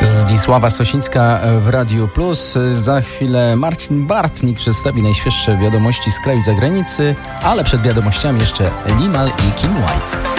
Zdzisława Sosińska w Radiu Plus. Za chwilę Marcin Bartnik przedstawi najświeższe wiadomości z kraju i zagranicy, ale przed wiadomościami jeszcze Limal i Kim White.